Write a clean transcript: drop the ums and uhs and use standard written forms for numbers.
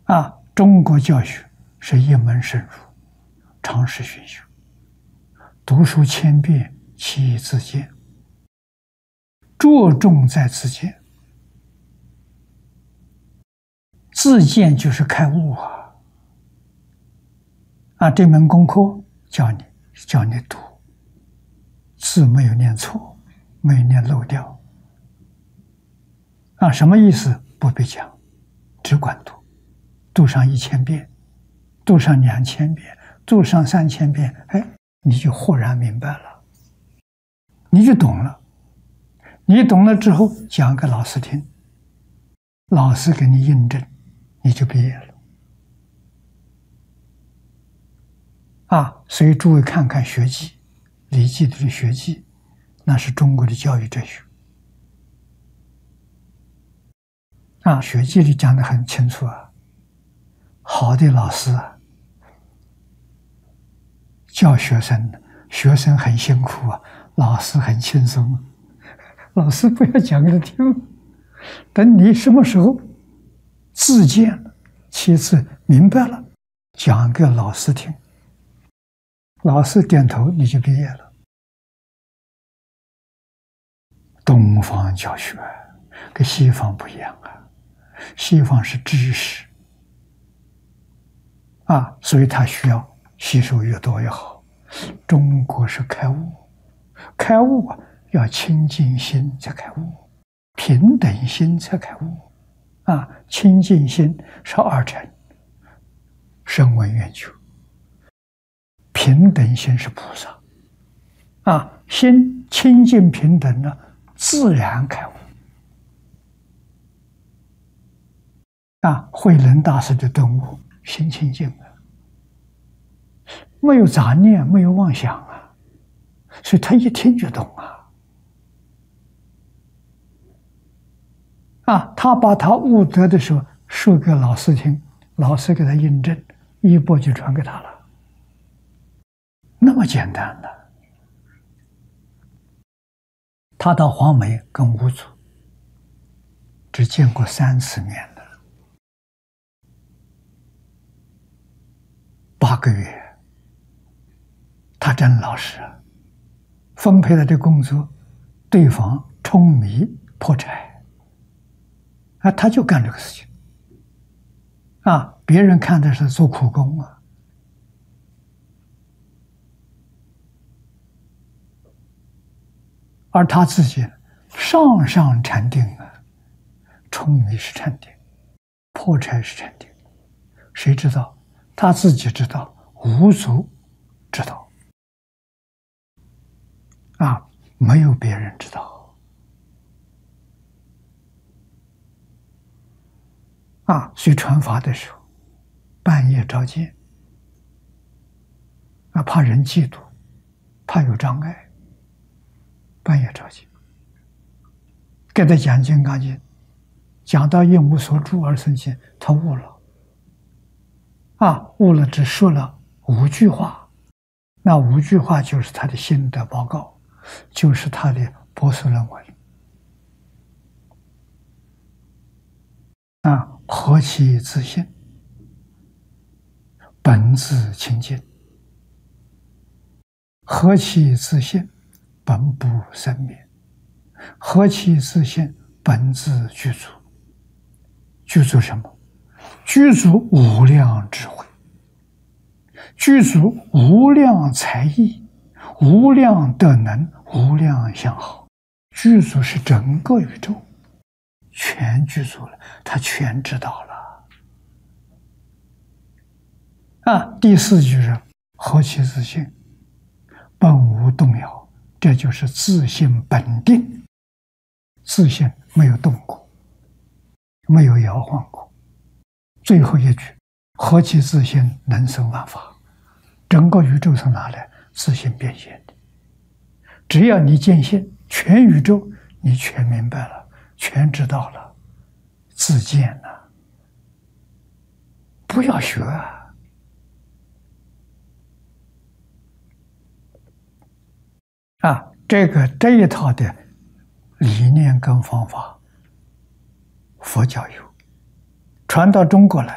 中国教学是一门深入，常识熏修，读书千遍，其义自见，着重在自见。自见就是开悟这门功课教你读，字没有念错，没有念漏掉。什么意思？不必讲，只管读，读上1000遍，读上2000遍，读上3000遍，你就豁然明白了，你就懂了。你懂了之后，讲给老师听，老师给你印证，你就毕业了。所以诸位看看学记，礼记的学记，那是中国的教育哲学。学记里讲得很清楚好的老师教学生，学生很辛苦老师很轻松老师不要讲给他听，等你什么时候自见了，其次明白了，讲给老师听，老师点头，你就毕业了。东方教学跟西方不一样西方是知识所以它需要吸收越多越好。中国是开悟，开悟要清净心才开悟，平等心才开悟清净心是2乘，声闻缘觉；平等心是菩萨心清净平等了，自然开悟慧能大师的顿悟，心清净没有杂念，没有妄想所以他一听就懂他把他悟得的时候说给老师听，老师给他印证，一波就传给他了，那么简单的。他到黄梅跟五祖只见过3次面的8个月，他真老实分配他的工作，对方舂米破柴他就干这个事情别人看的是做苦工而他自己上上禅定舂米是禅定，破柴是禅定，谁知道？他自己知道，无足知道没有别人知道所以传法的时候半夜召见怕人嫉妒，怕有障碍，半夜召见，给他讲《金刚经》，讲到一无所住而生心，他悟了悟了，只说了5句话，那5句话就是他的心得报告，就是他的博士论文何其自信，本自清净，何其自信，本不生灭，何其自信，本自具足。具足什么？具足无量智慧，具足无量才艺，无量德能，无量相好。具足是整个宇宙全具足了，他全知道了第4句是何其自信，本无动摇，这就是自信本定，自信没有动过，没有摇晃过。最后一句何其自信，能生万法，整个宇宙从哪来？自信变现的。只要你见性，全宇宙你全明白了，全知道了，自见了，不要学这一套的理念跟方法，佛教有，传到中国来